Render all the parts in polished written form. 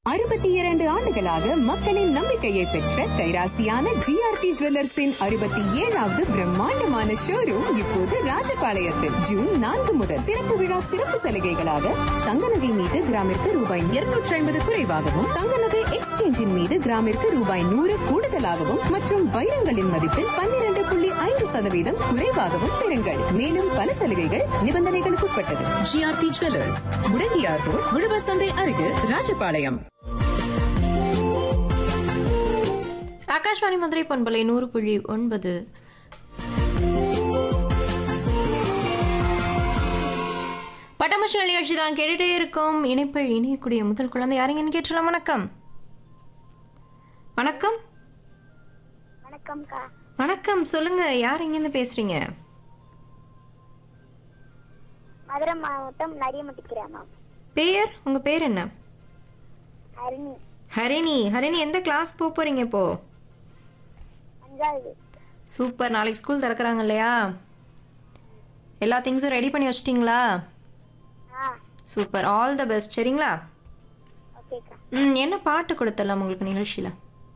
62 ஆண்டுகளாக மக்களின் நம்பிக்கையை பெற்ற கைராசியான ஜிஆர்டி ஜுவல்லர்ஸின் 67வது பிரம்மாண்டமான ஷோரூம் இப்போது ராஜபாளையத்தில் ஜூன் 4 முதல் திறப்பு விழா சிறப்பு சலுகைகளாக தங்க நகை மீது கிராமிற்கு ரூபாய் 250 குறைவாகவும் தங்க நகை எக்ஸ்சேஞ்சின் மீது கிராமிற்கு ரூபாய் 100 கூடுதலாகவும் மற்றும் வைரங்களின் மதிப்பில் 12.5% குறைவாகவும் பெறுங்கள். மேலும் பல சலுகைகள் நிபந்தனைகளுக்கு உட்பட்டது. ஜிஆர்டி ஜுவல்லர்ஸ், முடங்கியார் ரோட், உழவர் சந்தை அருகில், ராஜபாளையம். ஆகாஷ்வாணி மதுரை பண்பலை 100.9. பட்டமஷல் நிகழ்ச்சி தான் கேட்டுட்டே இருக்கும். இணைப்பில் இணையக்கூடிய முதல் குழந்தை யாருங்கன்னு கேட்டலாம். வணக்கம். வணக்கம். வணக்கம், சொல்லுங்க, யார் இங்கிருந்து பேசுறீங்க? மதுரை மாவட்டம் நரியமட்டி கிராமம். பேர், உங்க பேர் என்ன? ஹரிணி. ஹரிணி. ஹரிணி, எந்த கிளாஸ் போறீங்க இப்போ? 5வது. சூப்பர். நாளைக்கு ஸ்கூல் திறக்கிறாங்க இல்லையா? எல்லா திங்ஸும் ரெடி பண்ணி வச்சிட்டிங்களா? Super, all the best. சரிங்களா? என்ன பாட்டு கொடுத்தலாம் உங்களுக்கு நிகழ்ச்சியில?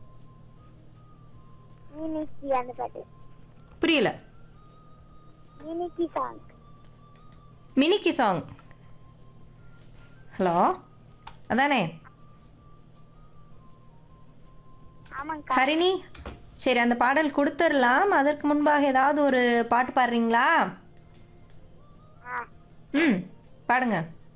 மினிக்கி அந்த பாட்டு. புரியல. மினிக்கி சாங். மினிக்கி சாங். ஹலோ, அதானே? ஆமாங்கா. ஹரிணி, சரி, அந்த பாடல் கொடுத்துடலாம். அதற்கு முன்பாக ஏதாவது ஒரு பாட்டு பாடுறீங்களா? பாடுங்க.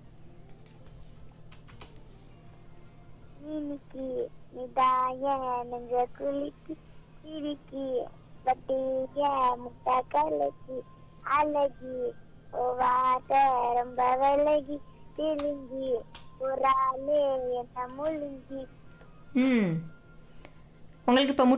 மினிக்கி நிதாய நெஞ்ச குளிக்கி சிரிக்கி பட்டிய முட்டை கலக்கி அழகி ஓவாத ரொம்ப விலகி தெலுங்கி ஒரு ஆளே என்ன முழுங்கி. உங்களுக்கு இப்போ